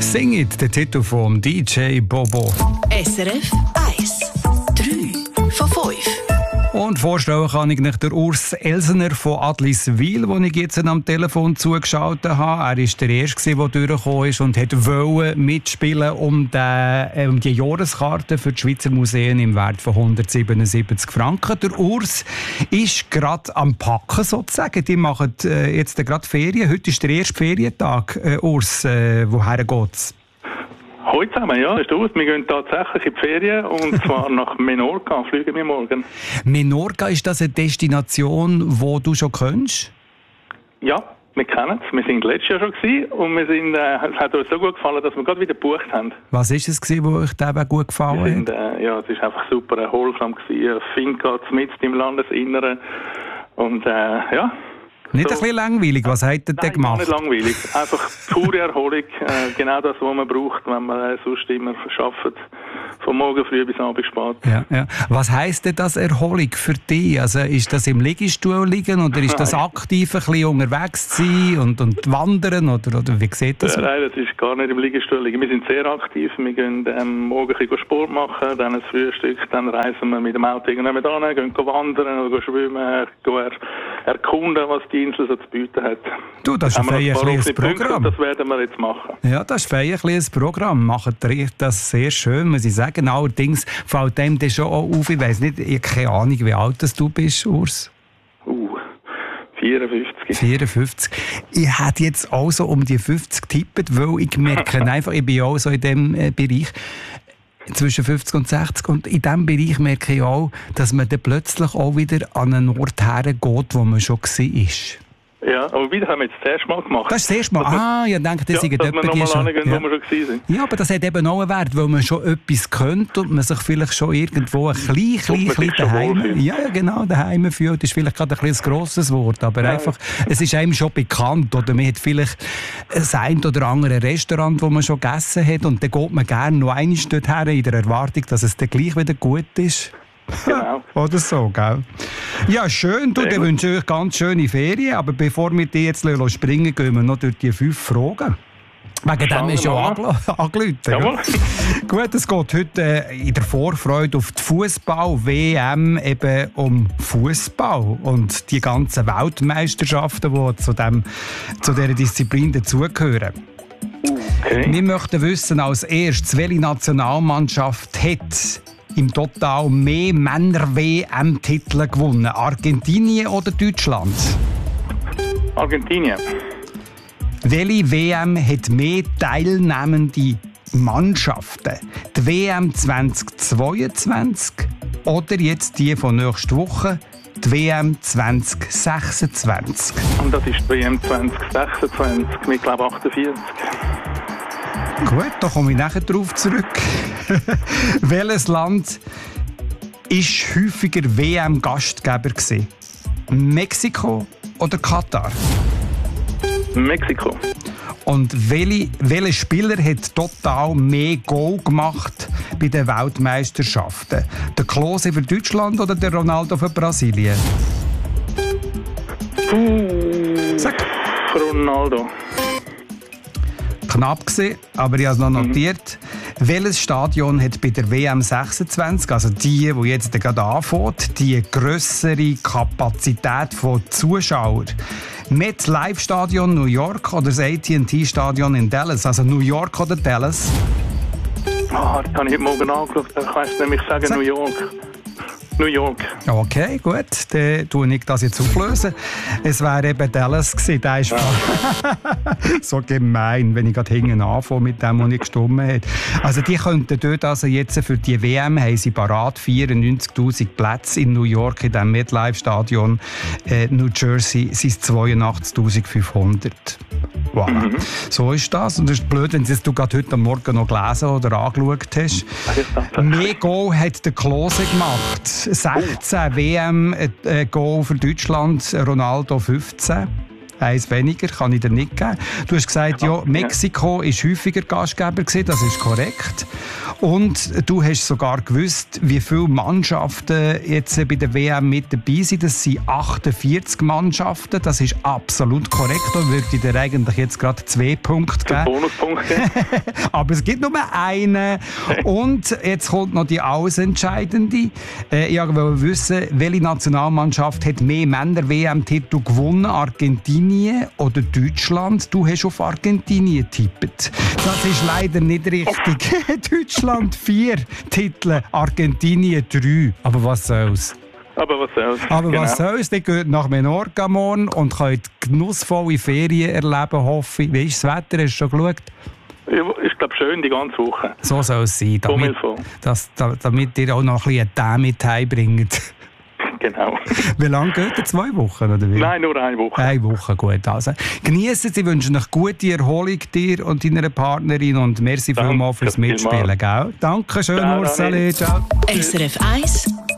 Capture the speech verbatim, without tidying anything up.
Sing It, der Titel vom D J Bobo. S R F eins. drei von fünf. Und vorstellen kann ich nicht der Urs Elsener von Adliswil, den ich jetzt am Telefon zugeschaltet habe. Er war der Erste, der durchgekommen ist und wollte mitspielen um die, äh, um die Jahreskarte für die Schweizer Museen im Wert von hundertsiebenundsiebzig Franken. Der Urs ist gerade am Packen sozusagen. Die machen äh, jetzt gerade Ferien. Heute ist der erste Ferientag. Äh, Urs, äh, woher geht's? Hallo zusammen, ja, ist aus. Wir gehen tatsächlich in die Ferien und zwar nach Menorca, fliegen wir morgen. Menorca, ist das eine Destination, die du schon kennst? Ja, wir kennen es. Wir waren letztes Jahr schon gewesen und wir sind, äh, es hat uns so gut gefallen, dass wir gerade wieder gebucht haben. Was war es, was euch da gut gefallen hat? Sind, äh, ja, es war einfach super erholsam gewesen. Eine Finca mitten im Landesinneren und äh, ja. Nicht so. Ein bisschen langweilig, was hat er denn gemacht? Nicht langweilig, einfach pure Erholung, äh, genau das, was man braucht, wenn man äh, sonst immer arbeitet, von morgen früh bis abends spät. Ja, ja. Was heisst denn das Erholung für dich? Also ist das im Liegestuhl liegen oder ist das aktiv ein bisschen unterwegs sein und, und wandern oder, oder wie sieht das? Äh, nein, das ist gar nicht im Liegestuhl liegen. Wir sind sehr aktiv, wir gehen ähm, morgen ein bisschen Sport machen, dann ein Frühstück, dann reisen wir mit dem Auto irgendwann hin, gehen wandern oder schwimmen, gehen er, erkunden, was die Insel so zu bieten hat. Du, das ist ein feierliches Programm. Das werden wir jetzt machen. Ja, das ist ein feierliches Programm. Macht das sehr schön, muss ich sagen. Allerdings fällt dem das schon auch auf. Ich weiss nicht, ich habe keine Ahnung, wie alt du bist, Urs. Uh, vierundfünfzig. vierundfünfzig. Ich hätte jetzt auch so um die fünfzig getippt, weil ich merke einfach, ich bin ja auch so in diesem äh, Bereich zwischen fünfzig und sechzig. Und in diesem Bereich merke ich auch, dass man dann plötzlich auch wieder an einen Ort hergeht, wo man schon war. Ja, aber wieder haben wir jetzt das erste Mal gemacht. Das ist das erste Mal? Ah, ich denke, das ja, ist dass wir nochmal schon... angehen, Ja. wo wir schon gewesen sind. Ja, aber das hat eben auch einen Wert, weil man schon etwas könnte und man sich vielleicht schon irgendwo ein klein, klein, klein daheim... Ja, genau, daheim fühlt. Das ist vielleicht gerade ein, ein grosses Wort, aber ja. einfach, es ist einem schon bekannt. Oder man hat vielleicht ein oder andere Restaurant, wo man schon gegessen hat und dann geht man gerne noch einmal dorthin in der Erwartung, dass es dann gleich wieder gut ist. Genau. Oder so, gell? Ja, schön. Du, dann wünsche ich euch ganz schöne Ferien. Aber bevor wir die jetzt springen, gehen wir noch durch die fünf Fragen. Wegen dem ist ja angerufen. Jawohl. Gut, es geht heute äh, in der Vorfreude auf die Fußball-W M eben um Fußball und die ganzen Weltmeisterschaften, die zu, dem, zu dieser Disziplin dazugehören. Okay. Wir möchten wissen als erstes, welche Nationalmannschaft hat im Total mehr Männer-W M-Titel gewonnen? Argentinien oder Deutschland? Argentinien. Welche W M hat mehr teilnehmende Mannschaften? Die W M zweitausendzweiundzwanzig oder jetzt die von nächster Woche, die W M zweitausendsechsundzwanzig? Und das ist die W M zweitausendsechsundzwanzig mit, glaube ich, achtundvierzig. Gut, da komme ich nachher drauf zurück. Welches Land ist häufiger W M-Gastgeber gewesen? Mexiko oder Katar? Mexiko. Und welche, welcher Spieler hat total mehr Goal gemacht bei den Weltmeisterschaften? Der Klose für Deutschland oder der Ronaldo für Brasilien? Uh, Sag. Ronaldo. Knapp gewesen, aber ich habe es noch notiert. Mhm. Welches Stadion hat bei der W M sechsundzwanzig, also die, die jetzt gerade anfängt, die grössere Kapazität von Zuschauern? MetLife Stadion New York oder das A T and T Stadion in Dallas? Also New York oder Dallas? Ah, das habe ich heute Morgen angeschaut. Ich kann es nämlich sagen, Sag. New York. New York. Okay, gut. Dann tue ich das jetzt auflösen. Es wäre eben Dallas gewesen. Der ist ja. so gemein, wenn ich gerade hinten anfange mit dem, was ich gestummen habe. Also die könnten dort also jetzt für die W M haben sie parat vierundneunzigtausend Plätze in New York in dem MetLife-Stadion. Äh, New Jersey sind es zweiundachtzigtausendfünfhundert. Voilà. Mhm. So ist das. Und das ist blöd, wenn du gerade heute Morgen noch gelesen oder angeschaut hast. Mehr Goal hat der Klose gemacht. sechzehn W M-Goal für Deutschland, Ronaldo fünfzehn. Eins weniger, kann ich dir nicht geben. Du hast gesagt, ja, Mexiko war häufiger Gastgeber gewesen, das ist korrekt. Und du hast sogar gewusst, wie viele Mannschaften jetzt bei der W M mit dabei sind. Das sind achtundvierzig Mannschaften. Das ist absolut korrekt. Da würde ich dir eigentlich jetzt gerade zwei Punkte geben. Bonuspunkt geben. Aber es gibt nur einen. Und jetzt kommt noch die alles entscheidende. Äh, ich wollte wissen, welche Nationalmannschaft hat mehr Männer-W M-Titel gewonnen? Argentinien oder Deutschland? Du hast auf Argentinien getippt. Das ist leider nicht richtig. Deutschland vier Titel, Argentinien drei. Aber was soll's? Aber was soll's? Aber genau. was soll's? Die geht nach Menorca morgen und könnt genussvolle Ferien erleben, hoffe ich. Wie ist das Wetter? Hast du schon geschaut? Ich glaube schön die ganze Woche. So soll es sein, damit, dass, damit ihr auch noch ein bisschen Tee mit heimbringt. Genau. Wie lange geht ihr? Zwei Wochen? Oder wie? Nein, nur eine Woche. Eine Woche, gut. Also, genießen Sie, wünschen euch gute Erholung dir und deiner Partnerin und merci vielmals fürs Mitspielen. Gell? Danke schön, Ursula. Ciao. S R F eins